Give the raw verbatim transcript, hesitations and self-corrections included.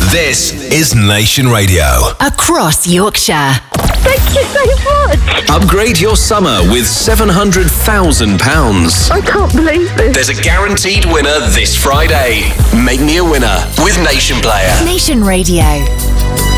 This is Nation Radio. Across Yorkshire. Thank you so much. Upgrade your summer with seven hundred thousand pounds. I can't believe this. There's a guaranteed winner this Friday. Make me a winner with Nation Player. Nation Radio.